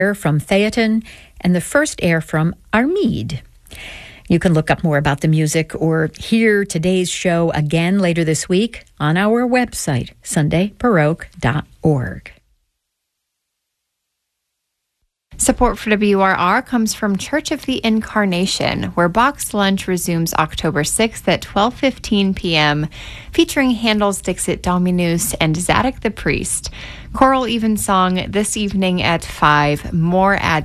air from Phaeton and the first air from Armide. You can look up more about the music or hear today's show again later this week on our website, sundaybaroque.org. Support for WRR comes from Church of the Incarnation, where Boxed Lunch resumes October 6th at 12:15 p.m., featuring Handel's Dixit Dominus and Zadok the Priest. Choral Evensong this evening at 5. More at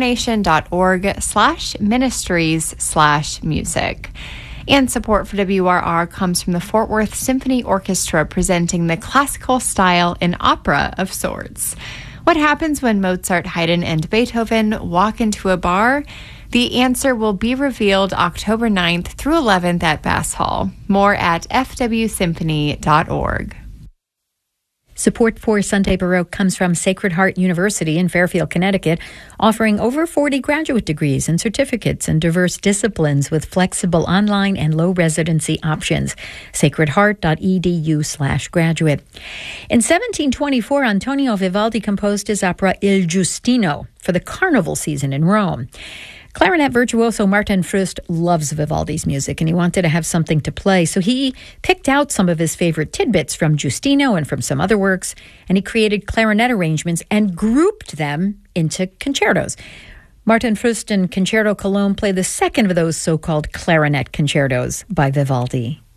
incarnation.org/ministries/music. And support for WRR comes from the Fort Worth Symphony Orchestra, presenting the classical style in opera of sorts. What happens when Mozart, Haydn, and Beethoven walk into a bar? The answer will be revealed October 9th through 11th at Bass Hall. More at fwsymphony.org. Support for Sunday Baroque comes from Sacred Heart University in Fairfield, Connecticut, offering over 40 graduate degrees and certificates in diverse disciplines with flexible online and low residency options. sacredheart.edu/graduate. In 1724, Antonio Vivaldi composed his opera Il Giustino for the carnival season in Rome. Clarinet virtuoso Martin Fröst loves Vivaldi's music, and he wanted to have something to play, so he picked out some of his favorite tidbits from Giustino and from some other works, and he created clarinet arrangements and grouped them into concertos. Martin Fröst and Concerto Cologne play the second of those so-called clarinet concertos by Vivaldi.